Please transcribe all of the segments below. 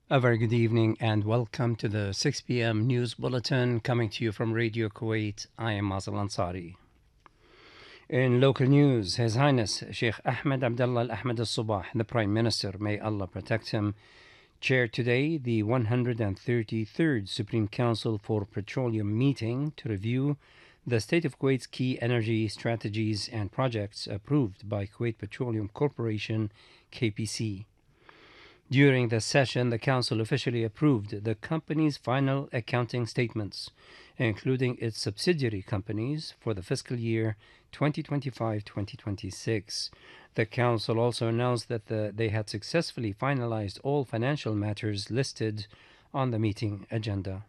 A very good evening and welcome to the 6 p.m. news bulletin coming to you from Radio Kuwait. I am Mazal Ansari. In local news, His Highness Sheikh Ahmed Abdullah Al Ahmed Al Subah, the Prime Minister, may Allah protect him, chaired today the 133rd Supreme Council for Petroleum meeting to review the state of Kuwait's key energy strategies and projects approved by Kuwait Petroleum Corporation, KPC. During the session, the Council officially approved the company's final accounting statements, including its subsidiary companies for the fiscal year 2025-2026. The Council also announced that they had successfully finalized all financial matters listed on the meeting agenda.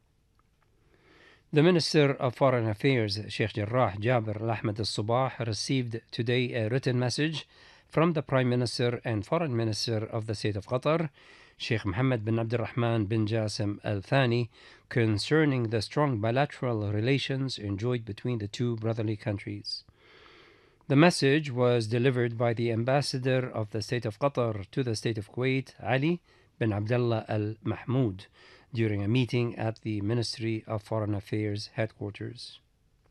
The Minister of Foreign Affairs, Sheikh Jarrah Jaber Al Ahmed Al Subah, received today a written message from the Prime Minister and Foreign Minister of the State of Qatar, Sheikh Mohammed bin Abdurrahman bin Jassim Al Thani, concerning the strong bilateral relations enjoyed between the two brotherly countries. The message was delivered by the Ambassador of the State of Qatar to the State of Kuwait, Ali bin Abdullah Al Mahmoud, during a meeting at the Ministry of Foreign Affairs headquarters.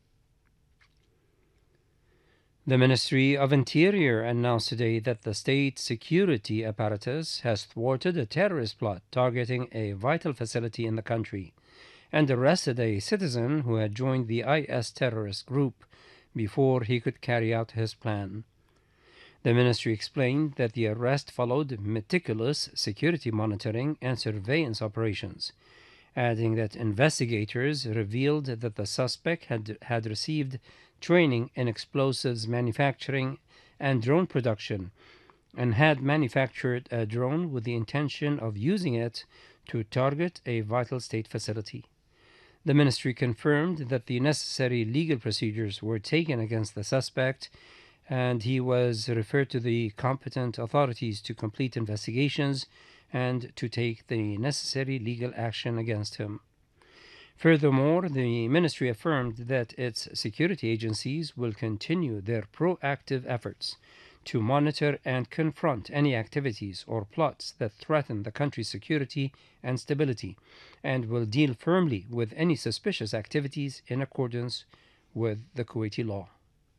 The Ministry of Interior announced today that the state security apparatus has thwarted a terrorist plot targeting a vital facility in the country and arrested a citizen who had joined the IS terrorist group before he could carry out his plan. The ministry explained that the arrest followed meticulous security monitoring and surveillance operations, adding that investigators revealed that the suspect had received training in explosives manufacturing and drone production and had manufactured a drone with the intention of using it to target a vital state facility. The ministry confirmed that the necessary legal procedures were taken against the suspect and he was referred to the competent authorities to complete investigations and to take the necessary legal action against him. Furthermore, the ministry affirmed that its security agencies will continue their proactive efforts to monitor and confront any activities or plots that threaten the country's security and stability, and will deal firmly with any suspicious activities in accordance with the Kuwaiti law.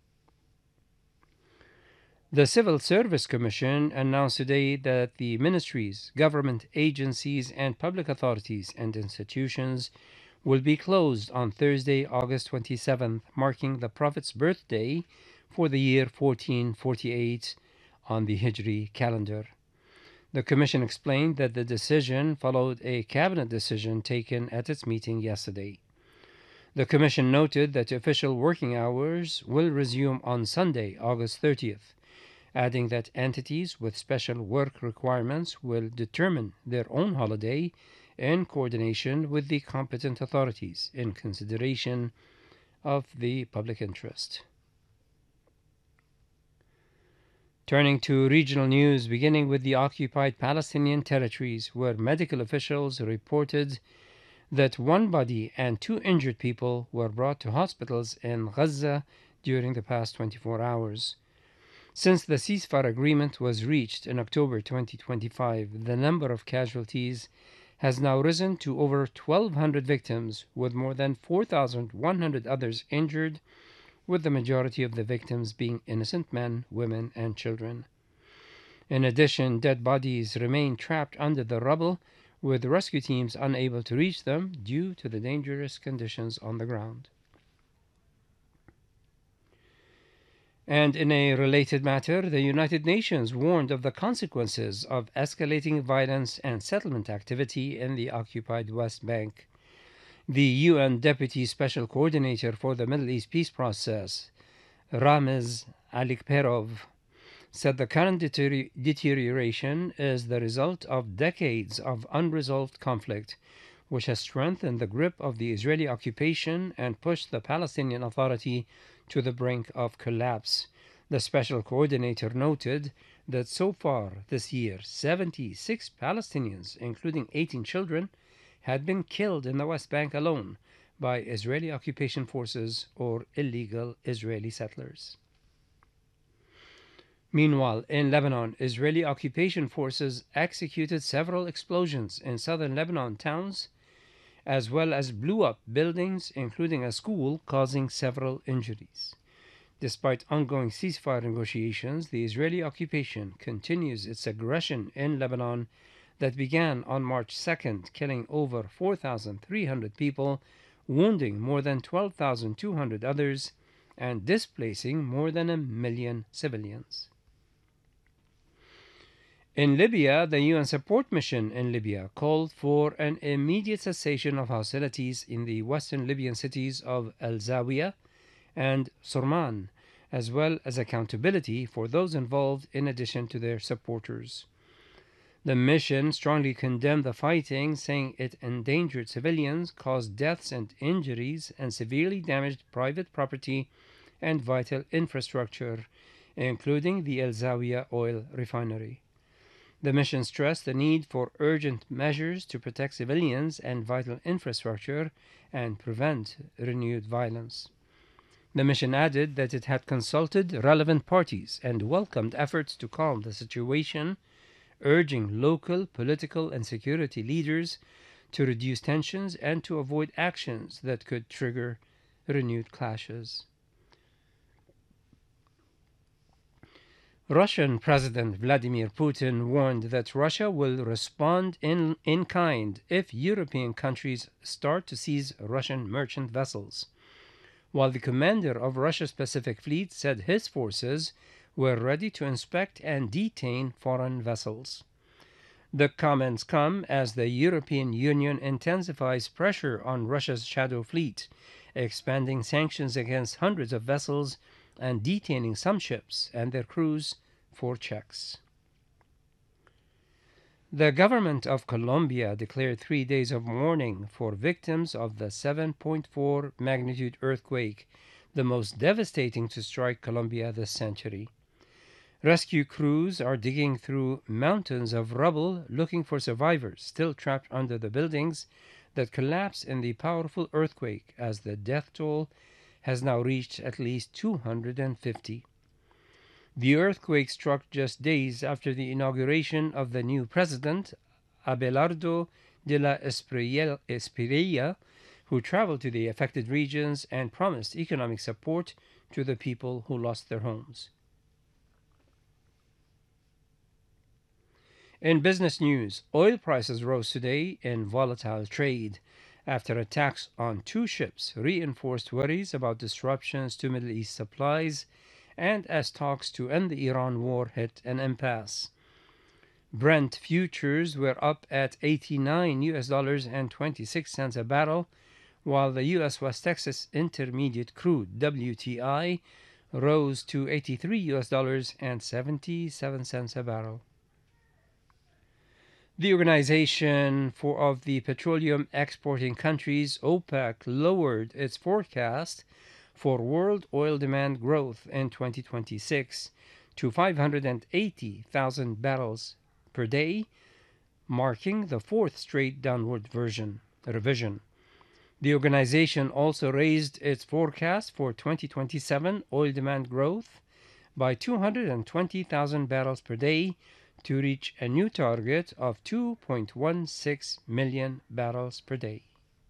The Civil Service Commission announced today that the ministries, government agencies, and public authorities and institutions will be closed on Thursday, August 27th, marking the Prophet's birthday for the year 1448 on the Hijri calendar. The Commission explained that the decision followed a cabinet decision taken at its meeting yesterday. The Commission noted that official working hours will resume on Sunday, August 30th, adding that entities with special work requirements will determine their own holiday in coordination with the competent authorities in consideration of the public interest. Turning to regional news, beginning with the occupied Palestinian territories, where medical officials reported that one body and 2 injured people were brought to hospitals in Gaza during the past 24 hours. Since the ceasefire agreement was reached in October 2025, the number of casualties has now risen to over 1,200 victims, with more than 4,100 others injured, with the majority of the victims being innocent men, women, and children. In addition, dead bodies remain trapped under the rubble, with rescue teams unable to reach them due to the dangerous conditions on the ground. And in a related matter, the United Nations warned of the consequences of escalating violence and settlement activity in the occupied West Bank. The UN Deputy Special Coordinator for the Middle East Peace Process, Ramiz Alikperov, said the current deterioration is the result of decades of unresolved conflict, which has strengthened the grip of the Israeli occupation and pushed the Palestinian Authority to the brink of collapse. The special coordinator noted that so far this year, 76 Palestinians, including 18 children, had been killed in the West Bank alone by Israeli occupation forces or illegal Israeli settlers. Meanwhile, in Lebanon, Israeli occupation forces executed several explosions in southern Lebanon towns, as well as blew up buildings, including a school, causing several injuries. Despite ongoing ceasefire negotiations, the Israeli occupation continues its aggression in Lebanon that began on March 2nd, killing over 4,300 people, wounding more than 12,200 others, and displacing more than 1 million civilians. In Libya, the UN support mission in Libya called for an immediate cessation of hostilities in the western Libyan cities of Al Zawiya and Sorman, as well as accountability for those involved in addition to their supporters. The mission strongly condemned the fighting, saying it endangered civilians, caused deaths and injuries, and severely damaged private property and vital infrastructure, including the El Zawiya oil refinery. The mission stressed the need for urgent measures to protect civilians and vital infrastructure and prevent renewed violence. The mission added that it had consulted relevant parties and welcomed efforts to calm the situation, urging local political and security leaders to reduce tensions and to avoid actions that could trigger renewed clashes. Russian President Vladimir Putin warned that Russia will respond in kind if European countries start to seize Russian merchant vessels, while the commander of Russia's Pacific Fleet said his forces were ready to inspect and detain foreign vessels. The comments come as the European Union intensifies pressure on Russia's shadow fleet, expanding sanctions against hundreds of vessels and detaining some ships and their crews for checks. The government of Colombia declared 3 days of mourning for victims of the 7.4 magnitude earthquake, the most devastating to strike Colombia this century. Rescue crews are digging through mountains of rubble looking for survivors still trapped under the buildings that collapsed in the powerful earthquake, as the death toll has now reached at least 250. The earthquake struck just days after the inauguration of the new president, Abelardo de la Espriella, who traveled to the affected regions and promised economic support to the people who lost their homes. In business news, oil prices rose today in volatile trade after attacks on 2 ships reinforced worries about disruptions to Middle East supplies and as talks to end the Iran war hit an impasse. Brent futures were up at $89.26 a barrel, while the U.S. West Texas Intermediate Crude WTI rose to $83.77 a barrel. The Organization of the Petroleum Exporting Countries, OPEC, lowered its forecast for world oil demand growth in 2026 to 580,000 barrels per day, marking the 4th straight downward revision. The organization also raised its forecast for 2027 oil demand growth by 220,000 barrels per day to reach a new target of 2.16 million barrels per day.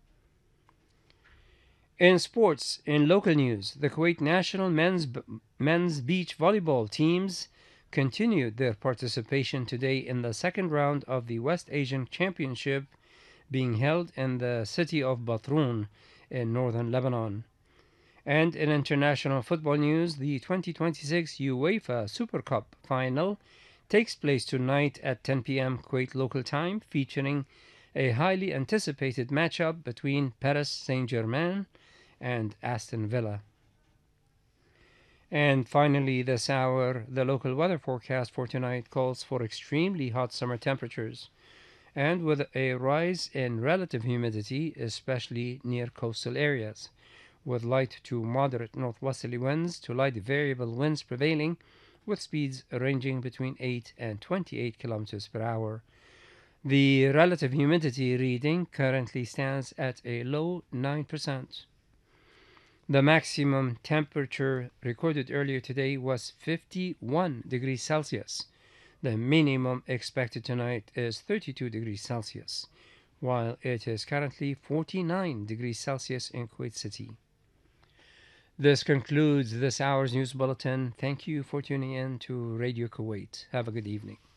In sports, in local news, the Kuwait national men's beach volleyball teams continued their participation today in the second round of the West Asian Championship being held in the city of Batroun in northern Lebanon. And in international football news, the 2026 UEFA Super Cup final takes place tonight at 10 p.m. Kuwait local time, featuring a highly anticipated matchup between Paris Saint-Germain and Aston Villa. And finally, this hour, the local weather forecast for tonight calls for extremely hot summer temperatures, and with a rise in relative humidity, especially near coastal areas, with light to moderate northwesterly winds to light variable winds prevailing, with speeds ranging between 8 and 28 kilometers per hour. The relative humidity reading currently stands at a low 9%. The maximum temperature recorded earlier today was 51 degrees Celsius. The minimum expected tonight is 32 degrees Celsius, while it is currently 49 degrees Celsius in Kuwait City. This concludes this hour's news bulletin. Thank you for tuning in to Radio Kuwait. Have a good evening.